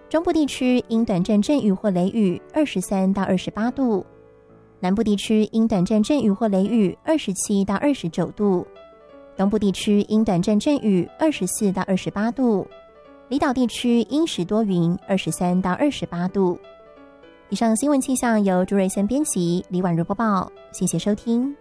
中部地区因短暂阵雨或雷雨23到28度，南部地区因短暂阵雨或雷雨27到29度，东部地区因短暂阵雨24到28度，离岛地区阴时多云23到28度。以上新闻气象由朱瑞森编辑，李婉如播报，谢谢收听。